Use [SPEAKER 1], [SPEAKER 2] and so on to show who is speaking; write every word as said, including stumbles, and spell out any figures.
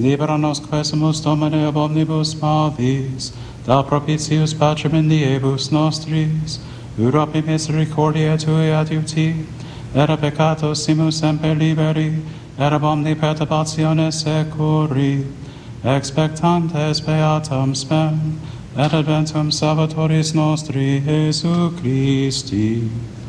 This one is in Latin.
[SPEAKER 1] libera nos quesumus Domine ab omnibus malis, da propitius pacem in diebus nostris, uropi misericordia Tui adiuti, et a peccatos simus semper liberi, et ab omni perturbationes securi, expectantes beatam spem, et adventum Salvatoris nostri Jesu Christi.